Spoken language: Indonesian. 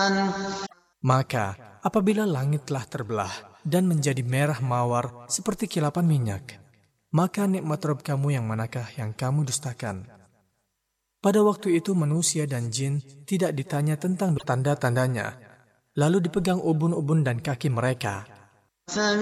Maka apabila langit telah terbelah dan menjadi merah mawar seperti kilapan minyak, maka nikmat Rabb kamu yang manakah yang kamu dustakan? Pada waktu itu manusia dan jin tidak ditanya tentang tanda-tandanya, lalu dipegang ubun-ubun dan kaki mereka.